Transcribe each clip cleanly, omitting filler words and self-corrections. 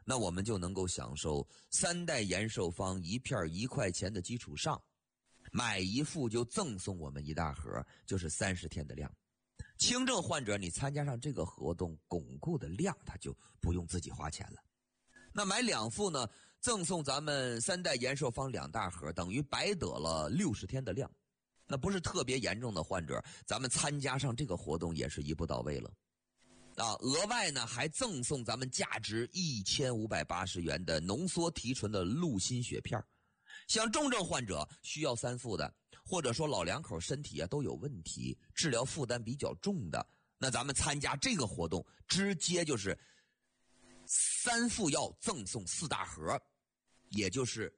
那我们就能够享受3代延寿方一片1块钱的基础上，买一副就赠送我们1大盒，就是30天的量。轻症患者你参加上这个活动，巩固的量他就不用自己花钱了。那买2副呢，赠送咱们3代延寿方2大盒，等于白得了60天的量。那不是特别严重的患者，咱们参加上这个活动也是一步到位了。额外呢还赠送咱们价值1580元的浓缩提纯的鹿心血片。像重症患者需要3副的，或者说老两口身体都有问题，治疗负担比较重的，那咱们参加这个活动，直接就是3副药赠送4大盒，也就是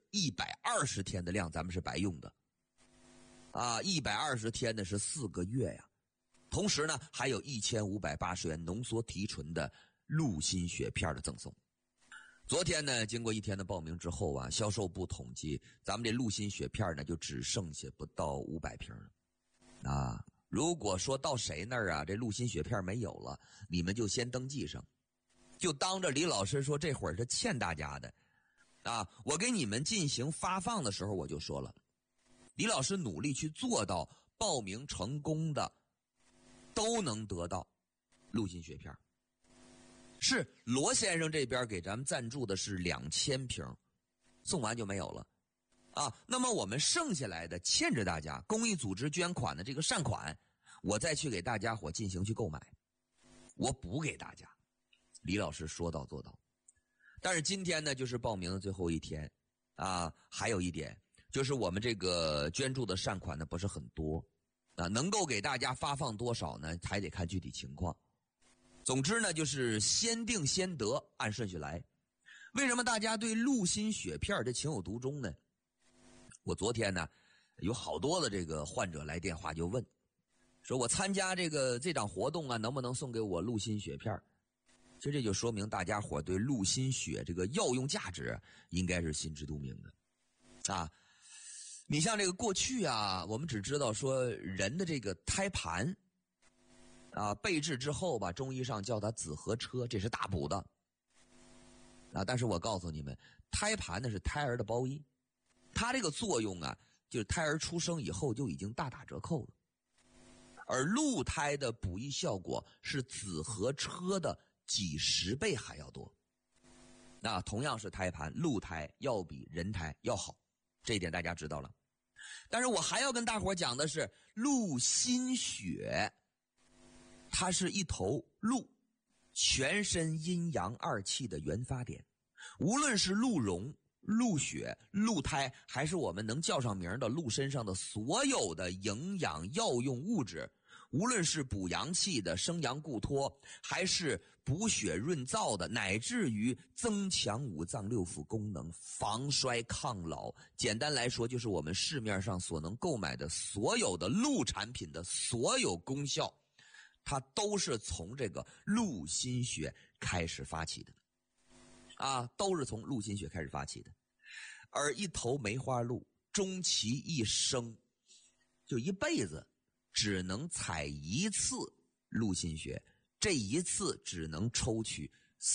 120天的量，咱们是白用的。120天呢是4个月呀。同时呢，还有1580元浓缩提纯的鹿心血片的赠送。昨天呢，经过1天的报名之后销售部统计，咱们这鹿心血片呢就只剩下不到500瓶了。如果说到谁那儿这鹿心血片没有了，你们就先登记上，就当着李老师说这会儿是欠大家的。我给你们进行发放的时候我就说了，李老师努力去做到报名成功的都能得到鹿心血片。是罗先生这边给咱们赞助的是2000瓶，送完就没有了那么我们剩下来的欠着大家公益组织捐款的这个善款，我再去给大家伙进行去购买，我补给大家。李老师说到做到。但是今天呢就是报名的最后1天还有一点就是我们这个捐助的善款呢不是很多能够给大家发放多少呢还得看具体情况。总之呢就是先定先得，按顺序来。为什么大家对鹿心血片这情有独钟呢？我昨天呢有好多的这个患者来电话就问，说我参加这场活动能不能送给我鹿心血片？其实这就说明大家伙对鹿心血这个药用价值应该是心知肚明的你像这个过去我们只知道说人的这个胎盘备治之后中医上叫它子和车，这是大补的但是我告诉你们，胎盘呢是胎儿的包衣，它这个作用就是胎儿出生以后就已经大打折扣了。而鹿胎的补益效果是子和车的几10倍还要多。同样是胎盘，鹿胎要比人胎要好，这一点大家知道了。但是我还要跟大伙讲的是，鹿心血它是一头鹿全身阴阳2气的原发点。无论是鹿茸、鹿血、鹿胎，还是我们能叫上名的鹿身上的所有的营养药用物质，无论是补阳气的、生阳固脱，还是补血润燥的，乃至于增强5脏6腑功能、防衰抗老，简单来说就是我们市面上所能购买的所有的鹿产品的所有功效，它都是从这个鹿心血开始发起的都是从鹿心血开始发起的。而一头梅花鹿终其一生，就一辈子只能采1次鹿心血，这一次只能抽取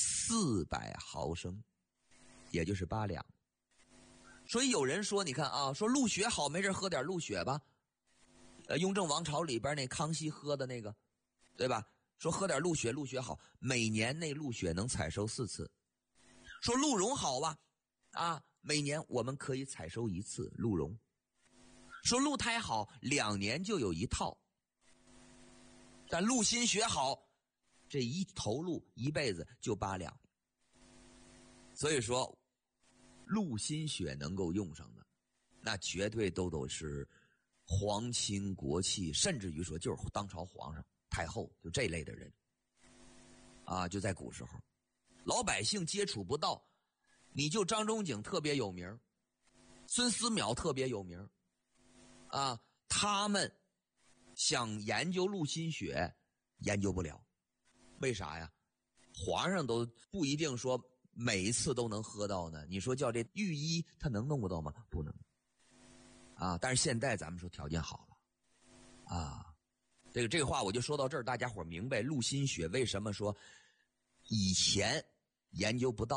400毫升，也就是8两。所以有人说，你看说鹿血好，没事喝点鹿血吧。雍正王朝里边那康熙喝的那个，对吧？说喝点鹿血，鹿血好，每年那鹿血能采收4次。说鹿茸好吧，每年我们可以采收1次鹿茸。说鹿胎好，2年就有1套。但鹿心血好，这一头鹿一辈子就8两。所以说鹿心血能够用上的，那绝对都是皇亲国戚，甚至于说就是当朝皇上、太后，就这类的人就在古时候老百姓接触不到。你就张仲景特别有名，孙思邈特别有名他们想研究鹿心血研究不了。为啥呀？皇上都不一定说每一次都能喝到呢，你说叫这御医他能弄不到吗？不能但是现在咱们说条件好了这个话我就说到这儿，大家伙明白鹿心血为什么说以前研究不到。